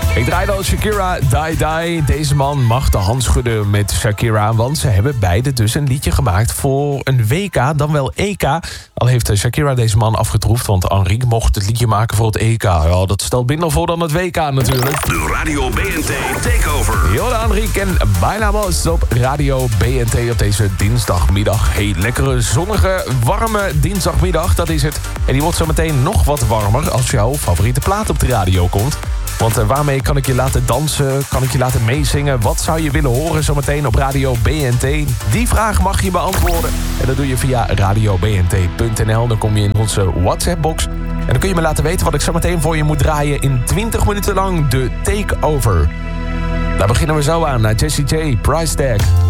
Ik draai dan Shakira, Die Die. Deze man mag de hand schudden met Shakira, want ze hebben beide dus een liedje gemaakt voor een WK, dan wel EK. Al heeft Shakira deze man afgetroefd, want Henri mocht het liedje maken voor het EK. Ja, dat stelt minder voor dan het WK natuurlijk. De Radio BNT Takeover. Jorden Henri en bijna Bos op Radio BNT op deze dinsdagmiddag. Hey, lekkere, zonnige, warme dinsdagmiddag, dat is het. En die wordt zo meteen nog wat warmer als jouw favoriete plaat op de radio komt. Want waarmee kan ik je laten dansen? Kan ik je laten meezingen? Wat zou je willen horen zometeen op Radio BNT? Die vraag mag je beantwoorden. En dat doe je via radiobnt.nl. Dan kom je in onze WhatsApp-box. En dan kun je me laten weten wat ik zometeen voor je moet draaien in 20 minuten lang de Takeover. Daar beginnen we zo aan naar Jessie J, Price Tag.